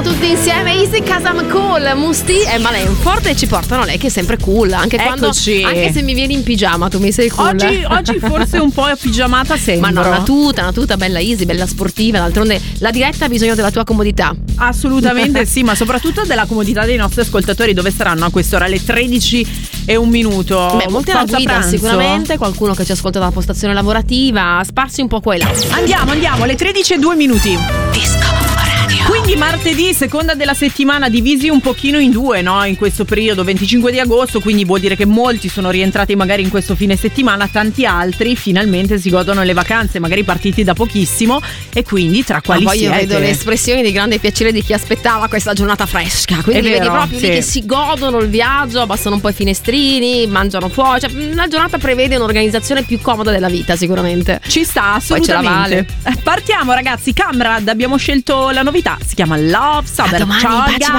tutti insieme. Easy Casam Cool, Musti e Malenford, e ci portano lei che è sempre cool, anche quando, anche se mi vieni in pigiama tu mi sei cool. Oggi forse un po' pigiamata sembra. Ma no, una tuta bella easy, bella sportiva. D'altronde la diretta ha bisogno della tua comodità. Assolutamente sì, ma soprattutto della comodità dei nostri ascoltatori. Dove saranno a quest'ora? Alle 13:01. Beh, molti alla guida pranzo? Sicuramente, qualcuno che ci ascolta dalla postazione lavorativa, sparsi un po' qua e là. Andiamo, alle 13:02. Disco Radio. Quindi martedì, seconda della settimana, divisi un pochino in due, no? In questo periodo, 25 di agosto, quindi vuol dire che molti sono rientrati magari in questo fine settimana, tanti altri finalmente si godono le vacanze, magari partiti da pochissimo, e quindi tra quali poi siete? Io vedo le espressioni di grande piacere di chi aspettava questa giornata fresca, quindi vedi proprio lì che si godono il viaggio, abbassano un po' i finestrini, mangiano fuori, cioè la giornata prevede un'organizzazione più comoda della vita sicuramente. Ci sta, assolutamente. Poi ce la vale. Partiamo ragazzi, Camrad, abbiamo scelto la novità, si chiama Love Saber. Ciao,